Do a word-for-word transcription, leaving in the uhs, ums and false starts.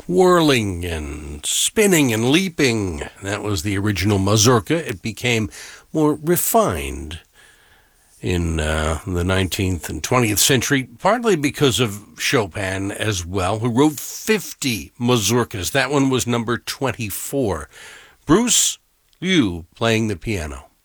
whirling and spinning and leaping. That was the original mazurka. It became more refined in uh, the nineteenth and twentieth century, partly because of Chopin as well, who wrote fifty mazurkas. That one was number twenty-four. Bruce Liu playing the piano.